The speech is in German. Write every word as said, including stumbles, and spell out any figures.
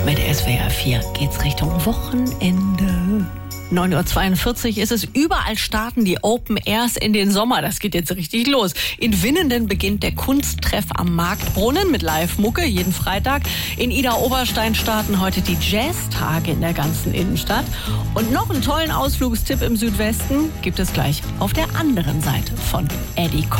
Mit S W R vier geht's Richtung Wochenende. neun Uhr zweiundvierzig ist es. Überall starten die Open Airs in den Sommer. Das geht jetzt richtig los. In Winnenden beginnt der Kunsttreff am Marktbrunnen mit Live-Mucke jeden Freitag. In Idar-Oberstein starten heute die Jazz-Tage in der ganzen Innenstadt. Und noch einen tollen Ausflugstipp im Südwesten gibt es gleich auf der anderen Seite von Eddie Koch.